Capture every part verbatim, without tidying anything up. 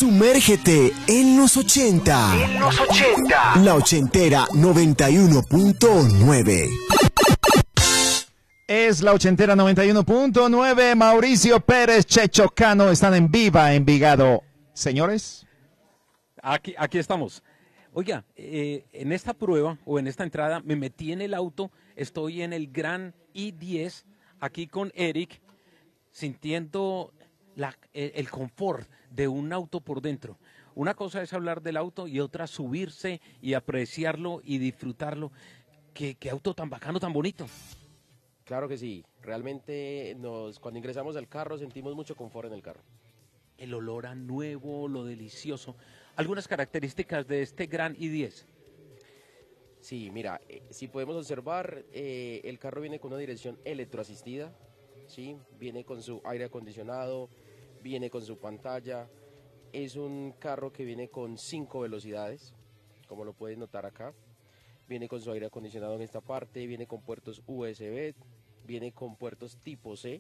Sumérgete en los ochenta. En los ochenta. La ochentera noventa y uno punto nueve. Es la ochentera noventa y uno punto nueve. Mauricio Pérez, Checho Cano están en Viva Envigado. Señores. Aquí, aquí estamos. Oiga, eh, en esta prueba o en esta entrada me metí en el auto, estoy en el Gran i diez, aquí con Eric, sintiendo la, el, el confort de un auto por dentro. Una cosa es hablar del auto y otra subirse y apreciarlo y disfrutarlo. ¿Qué, qué auto tan bacano, tan bonito? Claro que sí, realmente nos, cuando ingresamos al carro sentimos mucho confort en el carro. El olor a nuevo, lo delicioso. Algunas características de este Gran i diez. Sí, mira, eh, si podemos observar, eh, el carro viene con una dirección electroasistida, ¿sí? Viene con su aire acondicionado, viene con su pantalla. Es un carro que viene con cinco velocidades, como lo puedes notar acá. Viene con su aire acondicionado en esta parte, viene con puertos U S B, viene con puertos tipo C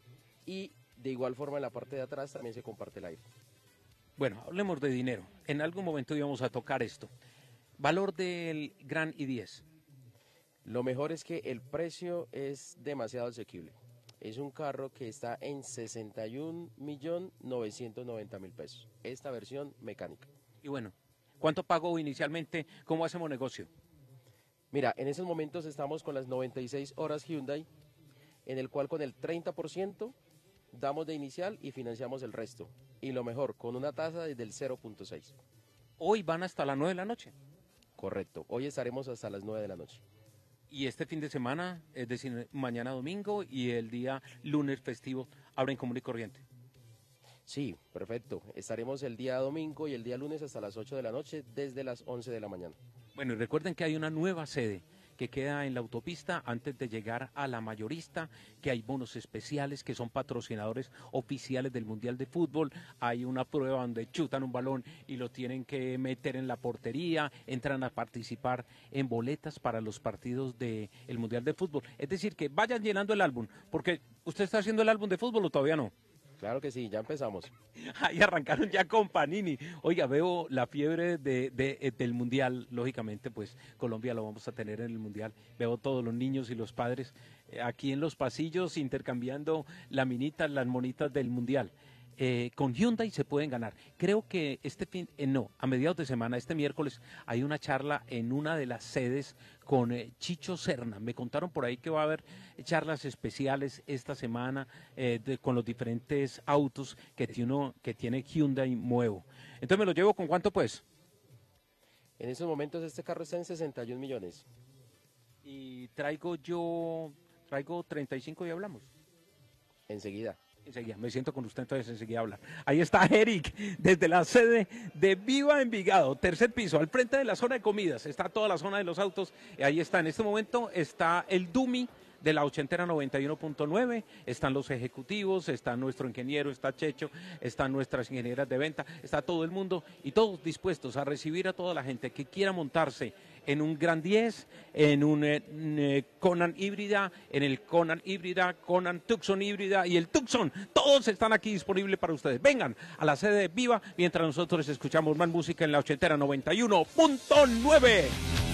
y de igual forma en la parte de atrás también se comparte el aire. Bueno, hablemos de dinero. En algún momento íbamos a tocar esto. Valor del Gran i diez. Lo mejor es que el precio es demasiado asequible. Es un carro que está en sesenta y un millones novecientos noventa mil pesos. Esta versión mecánica. Y bueno, ¿cuánto pagó inicialmente? ¿Cómo hacemos negocio? Mira, en esos momentos estamos con las noventa y seis horas Hyundai, en el cual con el treinta por ciento damos de inicial y financiamos el resto. Y lo mejor, con una tasa desde el cero punto seis. Hoy van hasta las nueve de la noche. Correcto, hoy estaremos hasta las nueve de la noche. Y este fin de semana, es decir, mañana domingo y el día lunes festivo, abren común y corriente. Sí, perfecto. Estaremos el día domingo y el día lunes hasta las ocho de la noche, desde las once de la mañana. Bueno, y recuerden que hay una nueva sede que queda en la autopista antes de llegar a la mayorista, que hay bonos especiales, que son patrocinadores oficiales del Mundial de Fútbol. Hay una prueba donde chutan un balón y lo tienen que meter en la portería, entran a participar en boletas para los partidos del Mundial de Fútbol. Es decir, que vayan llenando el álbum, porque ¿usted está haciendo el álbum de fútbol o todavía no? Claro que sí, ya empezamos. Ahí arrancaron ya con Panini. Oiga, veo la fiebre de, de, del Mundial, lógicamente, pues Colombia lo vamos a tener en el Mundial. Veo todos los niños y los padres eh, aquí en los pasillos intercambiando laminitas, las monitas del Mundial. Eh, con Hyundai se pueden ganar. Creo que este fin, eh, no, a mediados de semana, este miércoles, hay una charla en una de las sedes con eh, Chicho Serna. Me contaron por ahí que va a haber charlas especiales esta semana eh, de, con los diferentes autos que tiene, que tiene Hyundai nuevo. Entonces, ¿me lo llevo con cuánto, pues? En estos momentos este carro está en sesenta y un millones. Y traigo yo, traigo treinta y cinco y hablamos. Enseguida. Enseguida, me siento con usted, entonces enseguida hablar. Ahí está Eric, desde la sede de Viva Envigado, tercer piso, al frente de la zona de comidas. Está toda la zona de los autos, y ahí está, en este momento está el Dumi de la ochentera noventa y uno punto nueve, están los ejecutivos, está nuestro ingeniero, está Checho, están nuestras ingenieras de venta, está todo el mundo, y todos dispuestos a recibir a toda la gente que quiera montarse en un Gran diez, en un eh, Conan híbrida, en el Conan híbrida, Conan Tucson híbrida y el Tucson. Todos están aquí disponibles para ustedes. Vengan a la sede de Viva mientras nosotros escuchamos más música en la ochentera noventa y uno punto nueve.